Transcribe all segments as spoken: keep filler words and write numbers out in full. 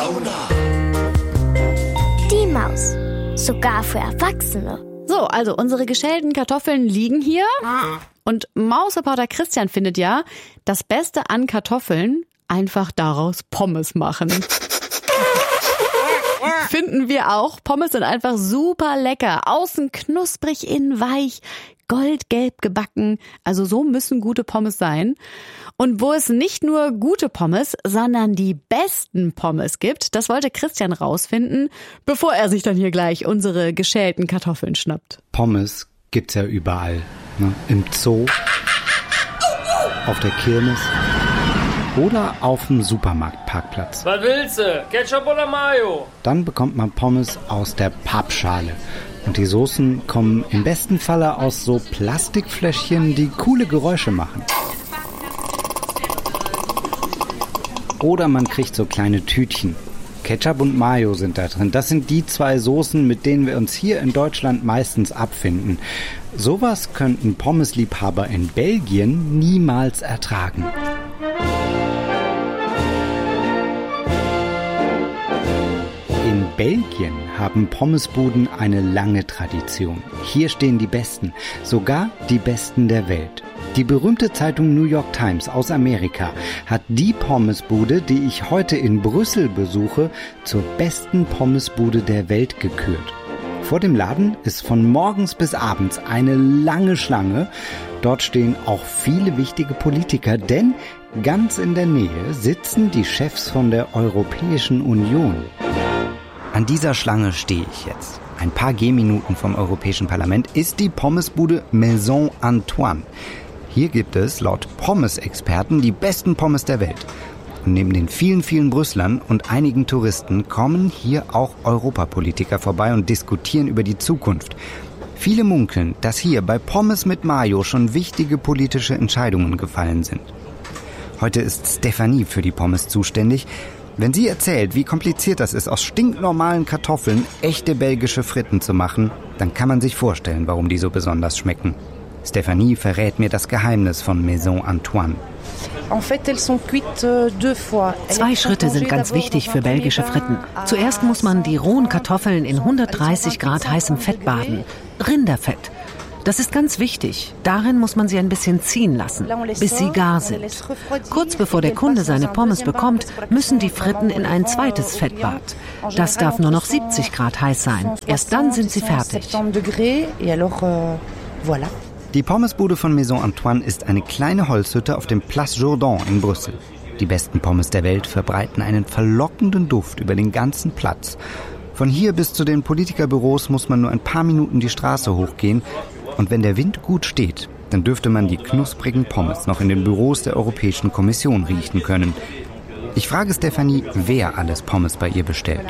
Sauna. Die Maus. Sogar für Erwachsene. So, also unsere geschälten Kartoffeln liegen hier. Und Mausreporter Christian findet ja, das Beste an Kartoffeln, einfach daraus Pommes machen. Finden wir auch. Pommes sind einfach super lecker. Außen knusprig, innen weich, goldgelb gebacken. Also so müssen gute Pommes sein. Und wo es nicht nur gute Pommes, sondern die besten Pommes gibt, das wollte Christian rausfinden, bevor er sich dann hier gleich unsere geschälten Kartoffeln schnappt. Pommes gibt's ja überall. Ne? Im Zoo, auf der Kirmes oder auf dem Supermarktparkplatz. Was willst du? Ketchup oder Mayo? Dann bekommt man Pommes aus der Pappschale. Und die Soßen kommen im besten Falle aus so Plastikfläschchen, die coole Geräusche machen. Oder man kriegt so kleine Tütchen. Ketchup und Mayo sind da drin. Das sind die zwei Soßen, mit denen wir uns hier in Deutschland meistens abfinden. Sowas könnten Pommesliebhaber in Belgien niemals ertragen. In Belgien haben Pommesbuden eine lange Tradition. Hier stehen die Besten, sogar die Besten der Welt. Die berühmte Zeitung New York Times aus Amerika hat die Pommesbude, die ich heute in Brüssel besuche, zur besten Pommesbude der Welt gekürt. Vor dem Laden ist von morgens bis abends eine lange Schlange. Dort stehen auch viele wichtige Politiker, denn ganz in der Nähe sitzen die Chefs von der Europäischen Union. An dieser Schlange stehe ich jetzt. Ein paar Gehminuten vom Europäischen Parlament ist die Pommesbude Maison Antoine. Hier gibt es laut Pommes-Experten die besten Pommes der Welt. Und neben den vielen, vielen Brüsslern und einigen Touristen kommen hier auch Europapolitiker vorbei und diskutieren über die Zukunft. Viele munkeln, dass hier bei Pommes mit Mayo schon wichtige politische Entscheidungen gefallen sind. Heute ist Stefanie für die Pommes zuständig. Wenn sie erzählt, wie kompliziert das ist, aus stinknormalen Kartoffeln echte belgische Fritten zu machen, dann kann man sich vorstellen, warum die so besonders schmecken. Stefanie verrät mir das Geheimnis von Maison Antoine. Zwei Schritte sind ganz wichtig für belgische Fritten. Zuerst muss man die rohen Kartoffeln in hundertdreißig Grad heißem Fett baden. Rinderfett. Das ist ganz wichtig. Darin muss man sie ein bisschen ziehen lassen, bis sie gar sind. Kurz bevor der Kunde seine Pommes bekommt, müssen die Fritten in ein zweites Fettbad. Das darf nur noch siebzig Grad heiß sein. Erst dann sind sie fertig. Die Pommesbude von Maison Antoine ist eine kleine Holzhütte auf dem Place Jourdan in Brüssel. Die besten Pommes der Welt verbreiten einen verlockenden Duft über den ganzen Platz. Von hier bis zu den Politikerbüros muss man nur ein paar Minuten die Straße hochgehen. Und wenn der Wind gut steht, dann dürfte man die knusprigen Pommes noch in den Büros der Europäischen Kommission riechen können. Ich frage Stefanie, wer alles Pommes bei ihr bestellt.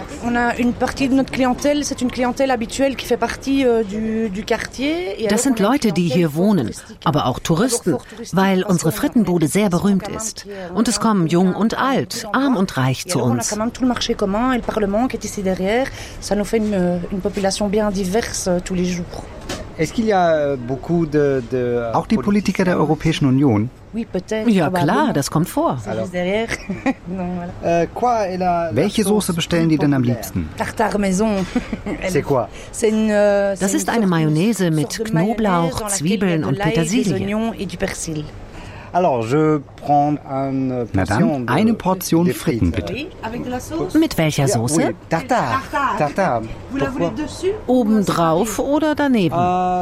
Das sind Leute, die hier wohnen, aber auch Touristen, weil unsere Frittenbude sehr berühmt ist. Und es kommen jung und alt, arm und reich zu uns. Auch die Politiker der Europäischen Union? Ja klar, das kommt vor. Welche Soße bestellen die denn am liebsten? Das ist eine Mayonnaise mit Knoblauch, Zwiebeln und Petersilie. Na dann, eine Portion Fritten bitte. Mit welcher Soße? Obendrauf oder daneben?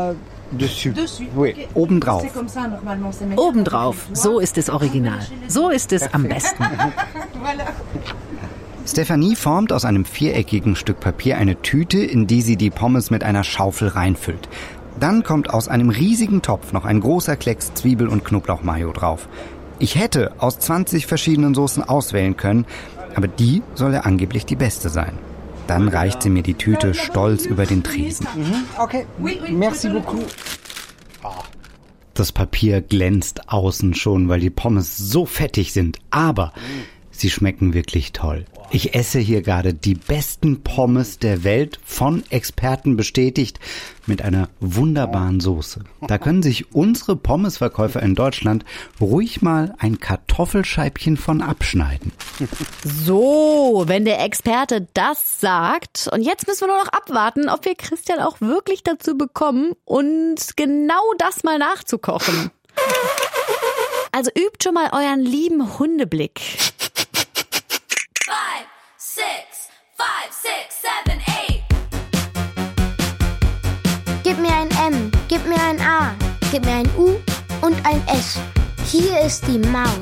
Obendrauf. Obendrauf, so ist es original. So ist es am besten. Stefanie formt aus einem viereckigen Stück Papier eine Tüte, in die sie die Pommes mit einer Schaufel reinfüllt. Dann kommt aus einem riesigen Topf noch ein großer Klecks Zwiebel- und Knoblauchmayo drauf. Ich hätte aus zwanzig verschiedenen Soßen auswählen können, aber die soll ja angeblich die beste sein. Dann reicht sie mir die Tüte stolz über den Tresen. Okay, merci beaucoup. Das Papier glänzt außen schon, weil die Pommes so fettig sind, aber sie schmecken wirklich toll. Ich esse hier gerade die besten Pommes der Welt, von Experten bestätigt, mit einer wunderbaren Soße. Da können sich unsere Pommesverkäufer in Deutschland ruhig mal ein Kartoffelscheibchen von abschneiden. So, wenn der Experte das sagt. Und jetzt müssen wir nur noch abwarten, ob wir Christian auch wirklich dazu bekommen, uns genau das mal nachzukochen. Also übt schon mal euren lieben Hundeblick. Five, six, five, six, seven, eight. Gib mir ein M, gib mir ein A, gib mir ein U und ein S. Hier ist die Maus.